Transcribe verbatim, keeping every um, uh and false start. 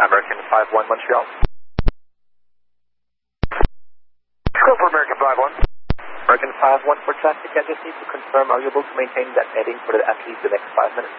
American five one Montreal. Go for American five one. American five one for traffic, I just need to confirm, are you able to maintain that heading for the, at least the next five minutes?